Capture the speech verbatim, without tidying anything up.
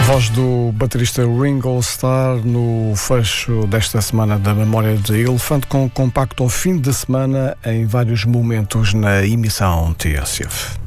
Voz do baterista Ringo Starr no fecho desta semana da Memória de Elefante, com compacto ao fim de semana em vários momentos na emissão T S F.